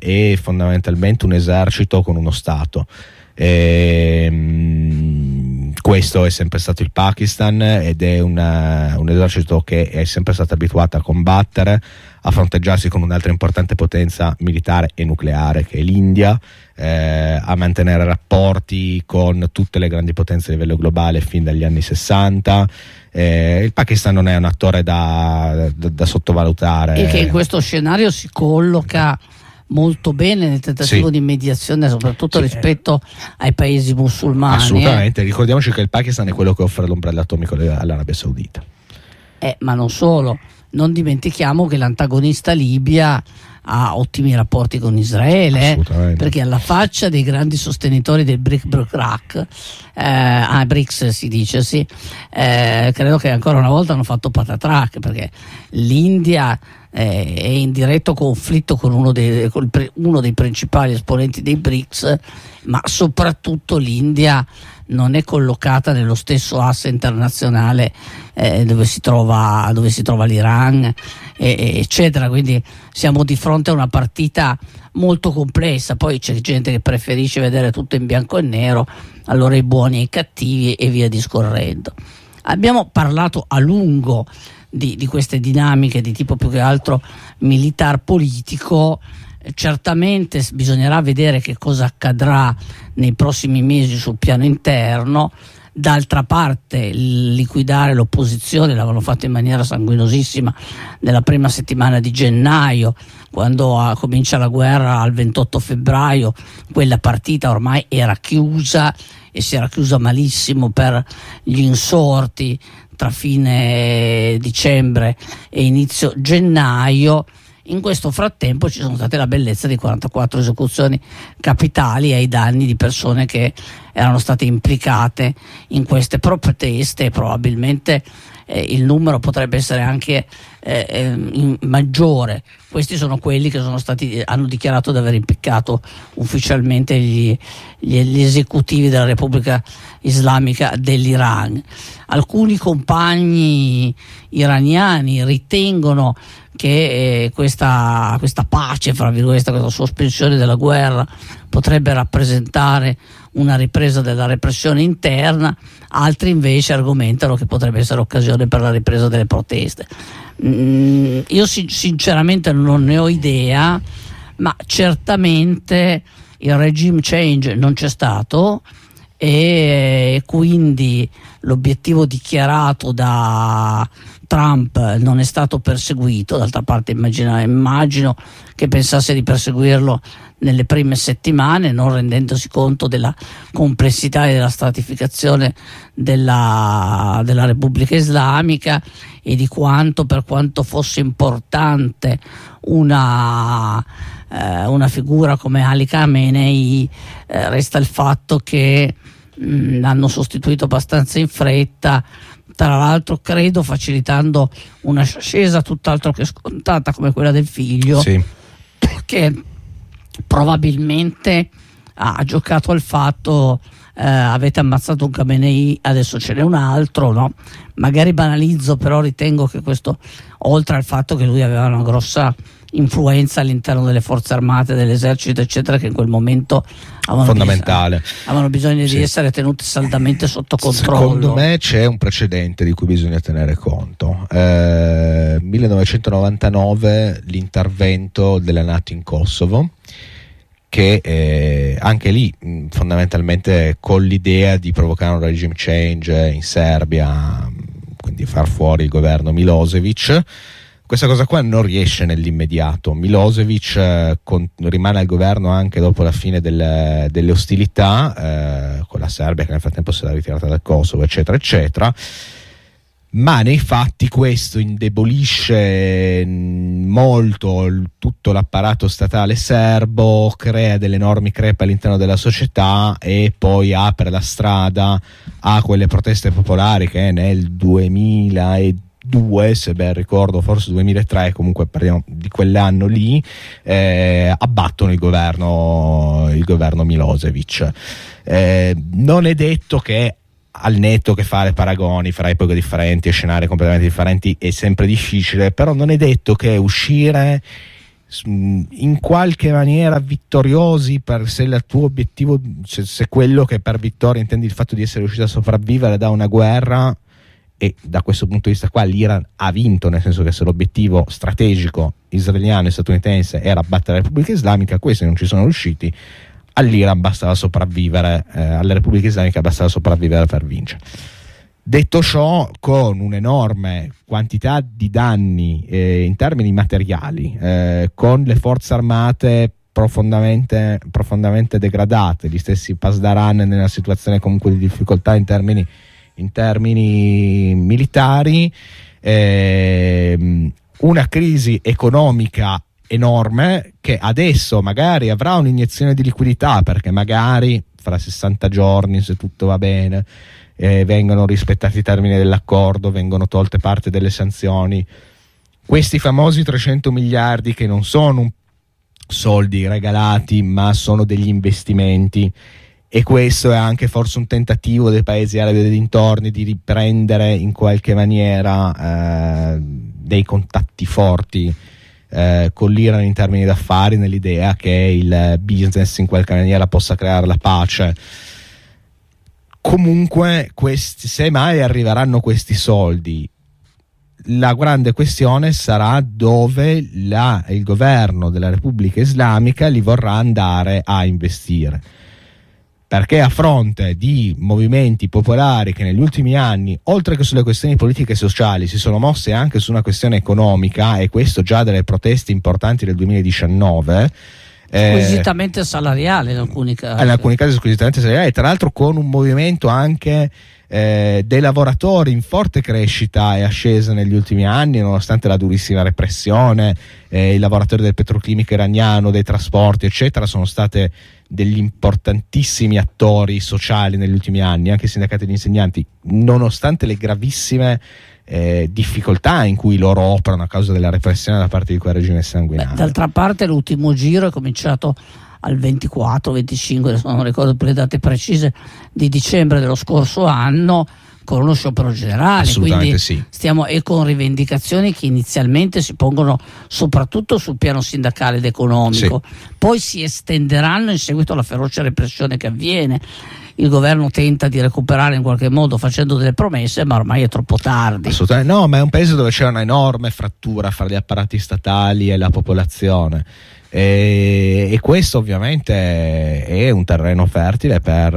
è fondamentalmente un esercito con uno Stato. Questo è sempre stato il Pakistan, ed è un esercito che è sempre stato abituato a combattere, a fronteggiarsi con un'altra importante potenza militare e nucleare che è l'India, a mantenere rapporti con tutte le grandi potenze a livello globale fin dagli anni 60. Il Pakistan non è un attore da sottovalutare, e che in questo scenario si colloca molto bene nel tentativo di mediazione, soprattutto rispetto ai paesi musulmani. Assolutamente, ricordiamoci che il Pakistan è quello che offre l'ombrello atomico all'Arabia Saudita. Ma non solo, non dimentichiamo che l'antagonista Libia ha ottimi rapporti con Israele, perché alla faccia dei grandi sostenitori del BRICS si dice, credo che ancora una volta hanno fatto patatrac, perché l'India è in diretto conflitto con uno dei principali esponenti dei BRICS, ma soprattutto l'India non è collocata nello stesso asse internazionale dove si trova l'Iran, eccetera. Quindi siamo di fronte a una partita molto complessa. Poi c'è gente che preferisce vedere tutto in bianco e nero, allora i buoni e i cattivi e via discorrendo. Abbiamo parlato a lungo di queste dinamiche di tipo più che altro militar politico. Certamente bisognerà vedere che cosa accadrà nei prossimi mesi sul piano interno. D'altra parte liquidare l'opposizione l'avevano fatto in maniera sanguinosissima nella prima settimana di gennaio, quando comincia la guerra al 28 febbraio. Quella partita ormai era chiusa, e si era chiusa malissimo per gli insorti tra fine dicembre e inizio gennaio. In questo frattempo ci sono state la bellezza di 44 esecuzioni capitali ai danni di persone che erano state implicate in queste proteste, e probabilmente il numero potrebbe essere anche maggiore. Questi sono quelli che hanno dichiarato di aver impiccato ufficialmente gli esecutivi della Repubblica Islamica dell'Iran. Alcuni compagni iraniani ritengono che questa pace, fra virgolette, questa sospensione della guerra potrebbe rappresentare una ripresa della repressione interna. Altri invece argomentano che potrebbe essere occasione per la ripresa delle proteste. Io sinceramente non ne ho idea, ma certamente il regime change non c'è stato, e quindi l'obiettivo dichiarato da Trump non è stato perseguito. D'altra parte immagino che pensasse di perseguirlo nelle prime settimane, non rendendosi conto della complessità e della stratificazione della Repubblica Islamica, e di quanto, per quanto fosse importante una figura come Ali Khamenei, resta il fatto che l'hanno sostituito abbastanza in fretta, tra l'altro credo facilitando una scesa tutt'altro che scontata come quella del figlio, che probabilmente ha giocato al fatto avete ammazzato un Khamenei, adesso ce n'è un altro, no? Magari banalizzo, però ritengo che questo, oltre al fatto che lui aveva una grossa influenza all'interno delle forze armate, dell'esercito eccetera, che in quel momento avevano bisogno di essere tenuti saldamente sotto controllo. Secondo me c'è un precedente di cui bisogna tenere conto. 1999 l'intervento della NATO in Kosovo, che anche lì fondamentalmente con l'idea di provocare un regime change in Serbia, quindi far fuori il governo Milosevic. Questa cosa qua non riesce nell'immediato. Milosevic rimane al governo anche dopo la fine delle ostilità con la Serbia, che nel frattempo si era ritirata dal Kosovo, eccetera eccetera. Ma nei fatti questo indebolisce molto tutto l'apparato statale serbo, crea delle enormi crepe all'interno della società, e poi apre la strada a quelle proteste popolari che nel 2002, se ben ricordo, forse 2003, comunque parliamo di quell'anno lì, abbattono il governo Milosevic. Non è detto che, al netto che fare paragoni fra epoche differenti e scenari completamente differenti è sempre difficile, però non è detto che uscire in qualche maniera vittoriosi, per se il tuo obiettivo, se quello che per vittoria intendi il fatto di essere riuscito a sopravvivere da una guerra, e da questo punto di vista qua l'Iran ha vinto, nel senso che se l'obiettivo strategico israeliano e statunitense era battere la Repubblica Islamica, questi non ci sono riusciti, all'Iran bastava sopravvivere, alla Repubblica Islamica bastava sopravvivere per vincere. Detto ciò, con un'enorme quantità di danni in termini materiali, con le forze armate profondamente degradate, gli stessi Pasdaran nella situazione comunque di difficoltà in termini militari, una crisi economica enorme che adesso magari avrà un'iniezione di liquidità, perché magari fra 60 giorni, se tutto va bene, vengono rispettati i termini dell'accordo, vengono tolte parte delle sanzioni, questi famosi 300 miliardi che non sono soldi regalati ma sono degli investimenti, e questo è anche forse un tentativo dei paesi arabi dei dintorni di riprendere in qualche maniera dei contatti forti con l'Iran in termini d'affari, nell'idea che il business in qualche maniera possa creare la pace. Comunque, se mai arriveranno questi soldi, la grande questione sarà dove il governo della Repubblica Islamica li vorrà andare a investire, perché a fronte di movimenti popolari che negli ultimi anni, oltre che sulle questioni politiche e sociali, si sono mossi anche su una questione economica, e questo già delle proteste importanti del 2019, squisitamente salariale in alcuni casi. In alcuni casi squisitamente salariale, tra l'altro con un movimento anche dei lavoratori in forte crescita e ascesa negli ultimi anni, nonostante la durissima repressione. I lavoratori del petrolchimico iraniano, dei trasporti eccetera sono state degli importantissimi attori sociali negli ultimi anni, anche i sindacati degli insegnanti, nonostante le gravissime difficoltà in cui loro operano a causa della repressione da parte di quel regime sanguinario. D'altra parte l'ultimo giro è cominciato al 24-25, adesso non ricordo più le date precise, di dicembre dello scorso anno, con uno sciopero generale. Assolutamente, quindi sì. E con rivendicazioni che inizialmente si pongono soprattutto sul piano sindacale ed economico, sì. Poi si estenderanno in seguito alla feroce repressione che avviene. Il governo tenta di recuperare in qualche modo facendo delle promesse, ma ormai è troppo tardi. Assolutamente no, ma è un paese dove c'è una enorme frattura fra gli apparati statali e la popolazione, e questo ovviamente è un terreno fertile per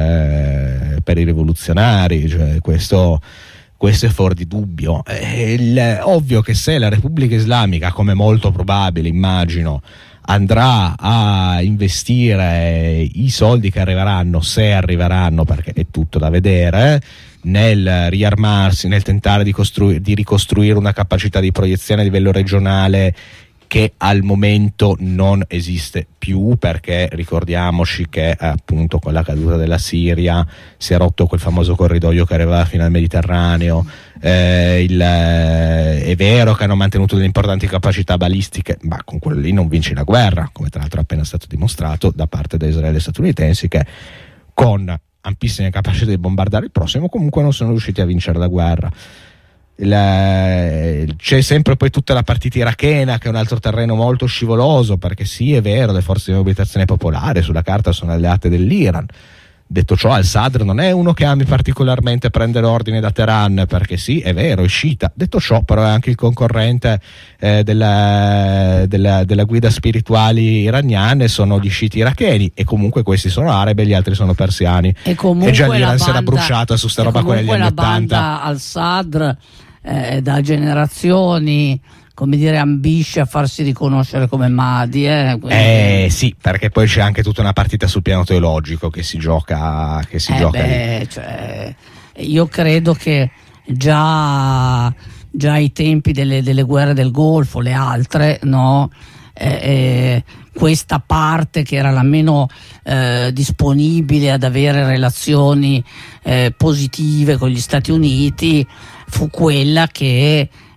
i rivoluzionari, cioè questo è fuori di dubbio. Ovvio che se la Repubblica Islamica, come molto probabile immagino, andrà a investire i soldi che arriveranno, se arriveranno, perché è tutto da vedere, nel riarmarsi, nel tentare di ricostruire una capacità di proiezione a livello regionale che al momento non esiste più, perché ricordiamoci che appunto con la caduta della Siria si è rotto quel famoso corridoio che arrivava fino al Mediterraneo. È vero che hanno mantenuto delle importanti capacità balistiche, ma con quello lì non vinci la guerra, come tra l'altro è appena stato dimostrato da parte di Israele e statunitensi, che con ampissime capacità di bombardare il prossimo comunque non sono riusciti a vincere la guerra. C'è sempre poi tutta la partita irachena, che è un altro terreno molto scivoloso, perché sì, è vero, le forze di mobilitazione popolare sulla carta sono alleate dell'Iran. Detto ciò, al-Sadr non è uno che ami particolarmente prendere ordine da Teheran, perché sì, è vero, è sciita. Detto ciò, però è anche il concorrente della guida spirituali iraniane, sono gli sciiti iracheni, e comunque questi sono arabi e gli altri sono persiani. E già l'Iran si era bruciata su sta roba qua negli anni 80. La banda al-Sadr da generazioni, come dire, ambisce a farsi riconoscere come Mahdi, sì, perché poi c'è anche tutta una partita sul piano teologico che si gioca lì. Cioè, io credo che già ai tempi delle guerre del Golfo, le altre, no, questa parte che era la meno disponibile ad avere relazioni positive con gli Stati Uniti fu quella che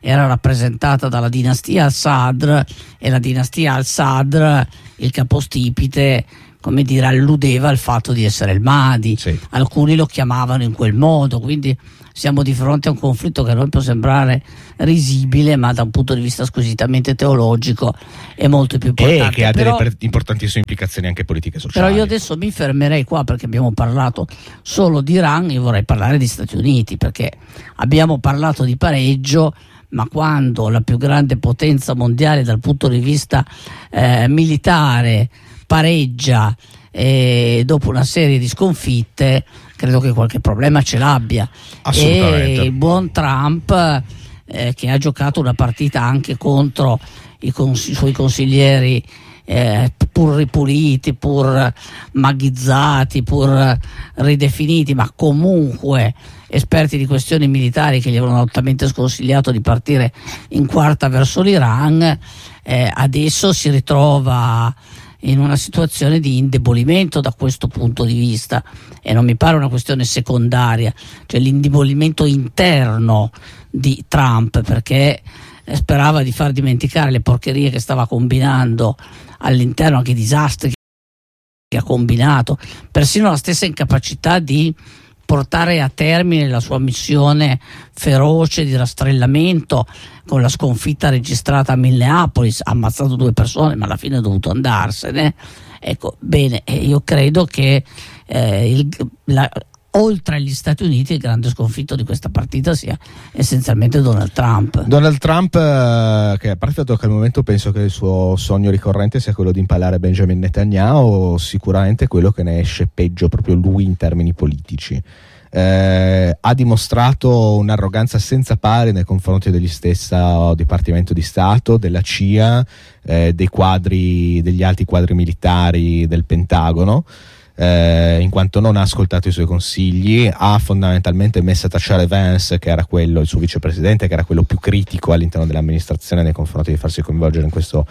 era rappresentata dalla dinastia al-Sadr, e la dinastia al-Sadr, il capostipite, come dire, alludeva al fatto di essere il Mahdi. Sì. Alcuni lo chiamavano in quel modo, quindi siamo di fronte a un conflitto che a noi può sembrare risibile, ma da un punto di vista squisitamente teologico è molto più importante. E che ha delle importantissime implicazioni anche politiche e sociali. Però io adesso mi fermerei qua, perché abbiamo parlato solo di Iran. Io vorrei parlare di Stati Uniti, perché abbiamo parlato di pareggio, ma quando la più grande potenza mondiale dal punto di vista militare pareggia dopo una serie di sconfitte, credo che qualche problema ce l'abbia. Assolutamente. E il buon Trump, che ha giocato una partita anche contro i suoi consiglieri, pur ripuliti, pur maghizzati, pur ridefiniti, ma comunque esperti di questioni militari, che gli avevano altamente sconsigliato di partire in quarta verso l'Iran, adesso si ritrova in una situazione di indebolimento da questo punto di vista, e non mi pare una questione secondaria, cioè l'indebolimento interno di Trump, perché sperava di far dimenticare le porcherie che stava combinando all'interno, anche i disastri che ha combinato, persino la stessa incapacità di portare a termine la sua missione feroce di rastrellamento, con la sconfitta registrata a Minneapolis. Ha ammazzato 2 persone, ma alla fine è dovuto andarsene. Ecco, bene, io credo che oltre agli Stati Uniti il grande sconfitto di questa partita sia essenzialmente Donald Trump. Donald Trump, che a parte che al momento penso che il suo sogno ricorrente sia quello di impalare Benjamin Netanyahu, sicuramente quello che ne esce peggio proprio lui in termini politici. Ha dimostrato un'arroganza senza pari nei confronti degli stesso Dipartimento di Stato, della CIA, degli alti quadri militari del Pentagono, in quanto non ha ascoltato i suoi consigli, ha fondamentalmente messo a tacciare Vance, che era quello, il suo vicepresidente, che era quello più critico all'interno dell'amministrazione nei confronti di farsi coinvolgere in questo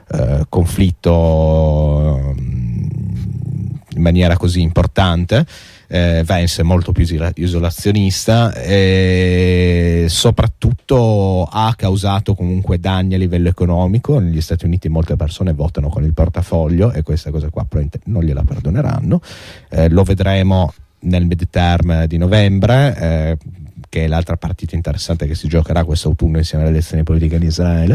conflitto in maniera così importante. Vance è molto più isolazionista e soprattutto ha causato comunque danni a livello economico. Negli Stati Uniti molte persone votano con il portafoglio, e questa cosa qua non gliela perdoneranno. Lo vedremo nel midterm di novembre, che è l'altra partita interessante che si giocherà quest'autunno insieme alle elezioni politiche in Israele.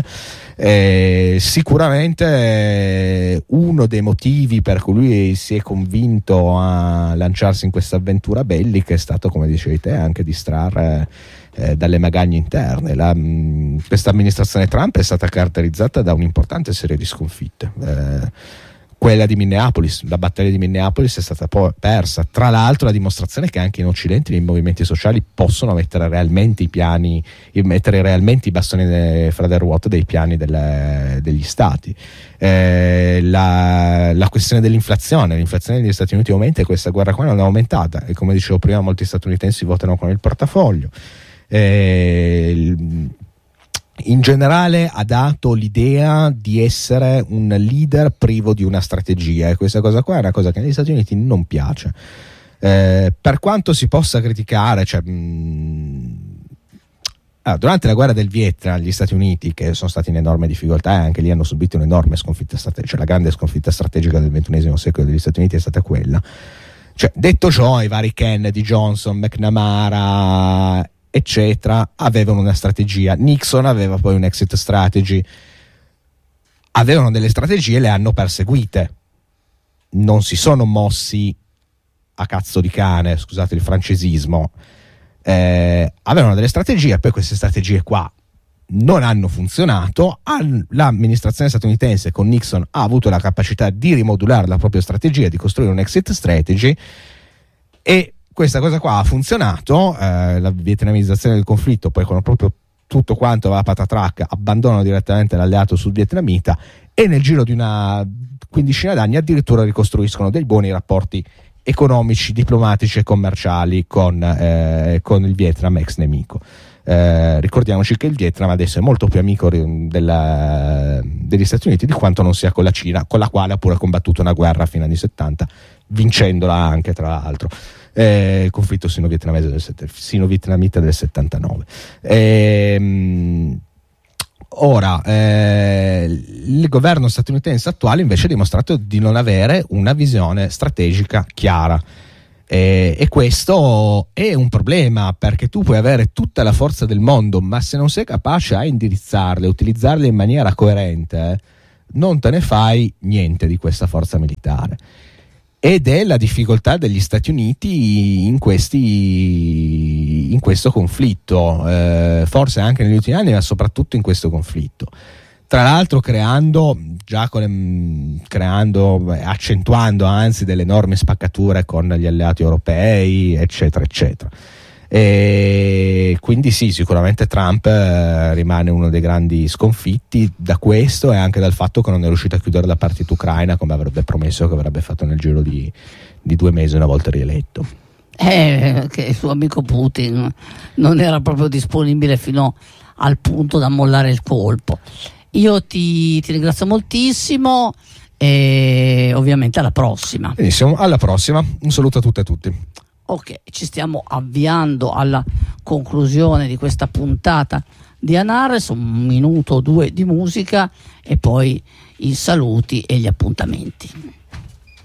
Sicuramente uno dei motivi per cui lui si è convinto a lanciarsi in questa avventura bellica è stato, come dicevi te, anche distrarre dalle magagne interne. Questa amministrazione Trump è stata caratterizzata da un'importante serie di sconfitte. Quella di Minneapolis, la battaglia di Minneapolis è stata poi persa, tra l'altro la dimostrazione che anche in Occidente i movimenti sociali possono mettere realmente i bastoni fra le ruote dei piani degli stati. La questione l'inflazione negli Stati Uniti aumenta, e questa guerra qua non è aumentata, e come dicevo prima molti statunitensi votano con il portafoglio. In generale ha dato l'idea di essere un leader privo di una strategia, e questa cosa qua è una cosa che negli Stati Uniti non piace, per quanto si possa criticare, durante la guerra del Vietnam gli Stati Uniti, che sono stati in enorme difficoltà e anche lì hanno subito un'enorme sconfitta strategica, la grande sconfitta strategica del XXI secolo degli Stati Uniti è stata quella. Detto ciò, i vari Kennedy, Johnson, McNamara eccetera avevano una strategia. Nixon aveva poi un exit strategy, avevano delle strategie e le hanno perseguite, non si sono mossi a cazzo di cane, scusate il francesismo. Avevano delle strategie, poi queste strategie qua non hanno funzionato. L'amministrazione statunitense con Nixon ha avuto la capacità di rimodulare la propria strategia, di costruire un exit strategy, e questa cosa qua ha funzionato. La vietnamizzazione del conflitto, poi con proprio tutto quanto va a patatrac, abbandonano direttamente l'alleato sudvietnamita, e nel giro di una quindicina d'anni addirittura ricostruiscono dei buoni rapporti economici, diplomatici e commerciali con il Vietnam ex nemico. Ricordiamoci che il Vietnam adesso è molto più amico degli Stati Uniti di quanto non sia con la Cina, con la quale ha pure combattuto una guerra fino agli anni 70, vincendola anche, tra l'altro. Conflitto sino-vietnamita del 79. Ora, il governo statunitense attuale invece ha dimostrato di non avere una visione strategica chiara. E questo è un problema, perché tu puoi avere tutta la forza del mondo, ma se non sei capace a indirizzarle, utilizzarle in maniera coerente, non te ne fai niente di questa forza militare. Ed è la difficoltà degli Stati Uniti in questo conflitto, forse anche negli ultimi anni, ma soprattutto in questo conflitto. Tra l'altro accentuando anzi delle enormi spaccature con gli alleati europei, eccetera, eccetera. E quindi sì, sicuramente Trump rimane uno dei grandi sconfitti da questo, e anche dal fatto che non è riuscito a chiudere la partita ucraina come avrebbe promesso che avrebbe fatto nel giro di 2 mesi una volta rieletto. Che il suo amico Putin non era proprio disponibile fino al punto da mollare il colpo. Io ti ringrazio moltissimo e ovviamente alla prossima. Benissimo, alla prossima. Un saluto a tutte e tutti. Ok, ci stiamo avviando alla conclusione di questa puntata di Anares, 1 minuto o 2 di musica e poi i saluti e gli appuntamenti.